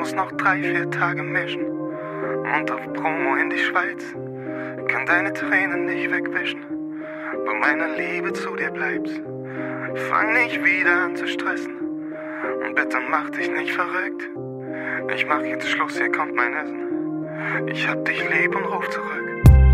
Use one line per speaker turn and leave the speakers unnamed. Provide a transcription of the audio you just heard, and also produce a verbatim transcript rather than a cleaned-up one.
muss noch drei, vier Tage mischen und auf Promo in die Schweiz. Kann deine Tränen nicht wegwischen, bei meiner Liebe zu dir bleibst. Fang nicht wieder an zu stressen und bitte mach dich nicht verrückt. Ich mach jetzt Schluss, hier kommt mein Essen. Ich hab dich lieb und ruf zurück.